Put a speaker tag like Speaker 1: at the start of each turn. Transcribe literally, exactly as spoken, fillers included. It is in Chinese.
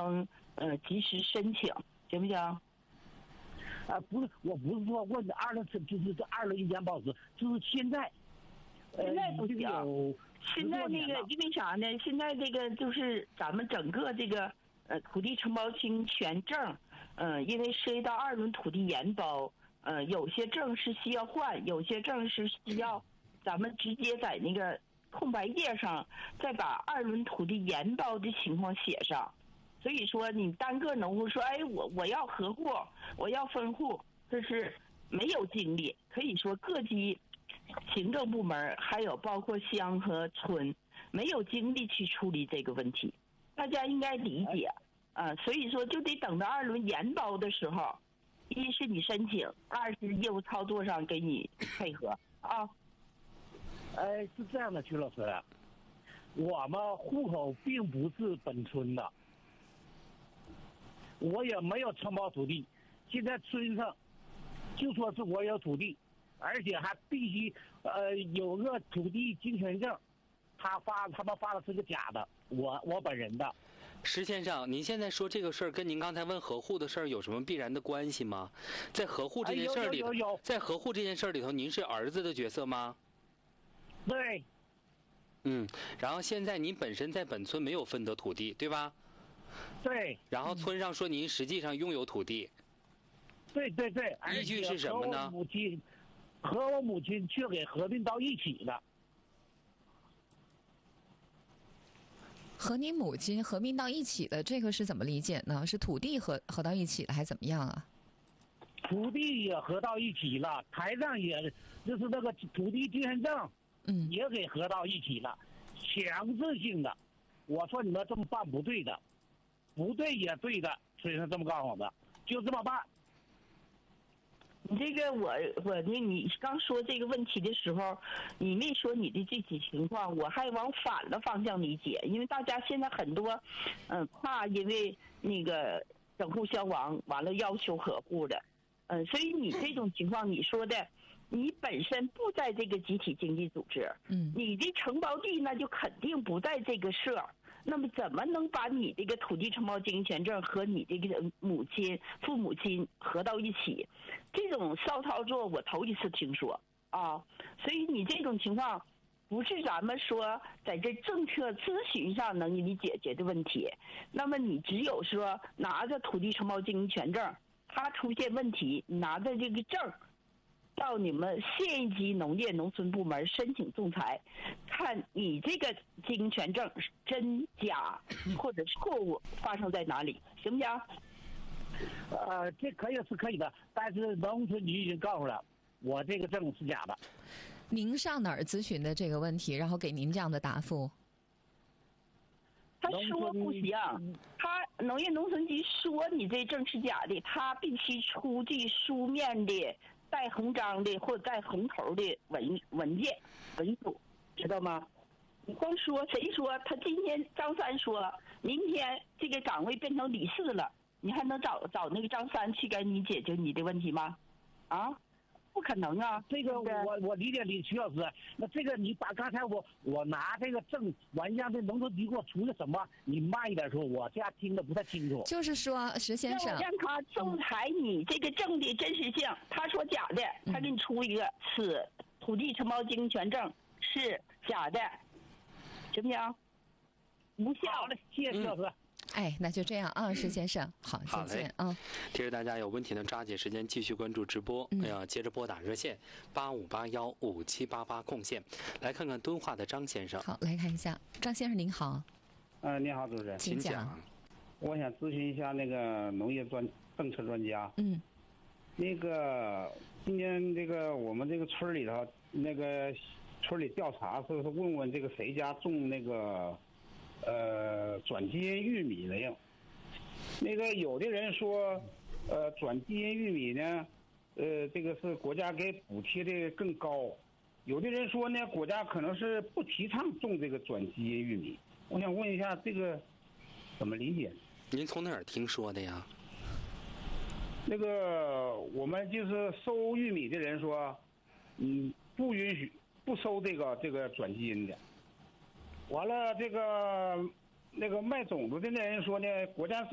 Speaker 1: 能呃及时申请，行不行？
Speaker 2: 啊，不是，我不是说问二轮，就是这二轮研报时，就是现在，
Speaker 1: 现在不行。
Speaker 2: 呃、
Speaker 1: 现在那个因为啥呢？现在这个就是咱们整个这个呃土地承包经营权证，呃，因为涉及到二轮土地研包，呃，有些证是需要换，有些证是需要咱们直接在那个空白页上再把二轮土地研包的情况写上。所以说，你单个农户说，哎，我我要合户，我要分户，这是没有精力。可以说，各级行政部门还有包括乡和村，没有精力去处理这个问题。大家应该理解，啊、呃，所以说就得等到二轮研包的时候，一是你申请，二是业务操作上给你配合啊。
Speaker 2: 哎，是这样的，曲老师，我们户口并不是本村的。我也没有承包土地，现在村上就说是我有土地，而且还必须呃有个土地经权证，他发他们发的是个假的，我我本人的。
Speaker 3: 石先生，您现在说这个事儿跟您刚才问合户的事儿有什么必然的关系吗？在合户这件事儿里，
Speaker 2: 哎、有有有有
Speaker 3: 在合户这件事儿里头，您是儿子的角色吗？
Speaker 2: 对。
Speaker 3: 嗯，然后现在您本身在本村没有分得土地，对吧？
Speaker 2: 对，
Speaker 3: 然后村上说您实际上拥有土地，
Speaker 2: 对对对，
Speaker 3: 依据是什么呢？
Speaker 2: 和我母亲和我母亲却给合并到一起了。
Speaker 4: 和你母亲合并到一起的这个是怎么理解呢？是土地合合到一起了，还怎么样啊？
Speaker 2: 土地也合到一起了，台上也就是那个土地经权证，
Speaker 4: 嗯，
Speaker 2: 也给合到一起了，强制性的。我说你们这么办不对的。不对也对的，所以他这么告诉我的，就这么办。
Speaker 1: 你这个我我那你刚说这个问题的时候，你没说你的具体情况，我还往反了方向理解，因为大家现在很多，嗯、呃，怕因为那个整户消亡完了要求合户的，嗯、呃，所以你这种情况，你说的。你本身不在这个集体经济组织，
Speaker 4: 嗯，
Speaker 1: 你的承包地那就肯定不在这个社，那么怎么能把你这个土地承包经营权证和你这个母亲、父母亲合到一起？这种骚操作我头一次听说啊，所以你这种情况不是咱们说在这政策咨询上能给你解决的问题，那么你只有说拿着土地承包经营权证，它出现问题，拿着这个证。到你们县一级农业农村部门申请仲裁，看你这个经营权证真假或者是错误发生在哪里，行不行？
Speaker 2: 呃，这可以是可以的，但是农村局已经告诉了我这个证是假的。
Speaker 4: 您上哪儿咨询的这个问题，然后给您这样的答复？
Speaker 1: 他说不行，他农业农村局说你这证是假的，他必须出具书面的。带红章的或者带红头的文文件文书，知道吗？你光说谁说他今天张三说，明天这个岗位变成李四了，你还能找找那个张三去给你解决你的问题吗？啊，不可能啊！
Speaker 2: 这个我我理解李徐老师，那这个你把刚才我我拿这个证完让这农村局给我出个什么？你慢一点说，我这样听得不太清楚。
Speaker 4: 就是说，石先生，
Speaker 1: 让他仲裁你这个证的真实性。他说假的，他给你出一个此土地承包经营权证是假的，行不行？无效。
Speaker 2: 好嘞，谢谢徐老师。
Speaker 4: 嗯哎，那就这样啊，石先生，好，再见啊。
Speaker 3: 提示大家有问题呢，抓紧时间继续关注直播。哎呀、嗯，接着拨打热线八五八幺五七八八空线，来看看敦化的张先生。
Speaker 4: 好，来看一下，张先生您好。
Speaker 5: 呃，你好，主持人，
Speaker 4: 请讲。
Speaker 5: 我想咨询一下那个农业专政策专家。
Speaker 4: 嗯。
Speaker 5: 那个今年这个我们这个村里头，那个村里调查是是问问这个谁家种那个。呃，转基因玉米的呀，那个有的人说，呃，转基因玉米呢，呃，这个是国家给补贴的更高，有的人说呢，国家可能是不提倡种这个转基因玉米。我想问一下，这个怎么理解？
Speaker 3: 您从哪儿听说的呀？
Speaker 5: 那个我们就是收玉米的人说，嗯，不允许不收这个这个转基因的。完了，这个那个卖种子的那人说呢，国家是